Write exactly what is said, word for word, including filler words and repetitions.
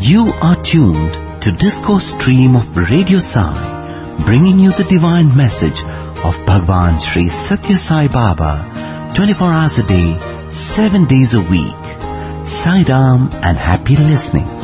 You are tuned to Discourse Stream of Radio Sai, bringing you the divine message of Bhagwan Sri Satya Sai Baba, twenty-four hours a day, seven days a week. Sai Ram and happy listening.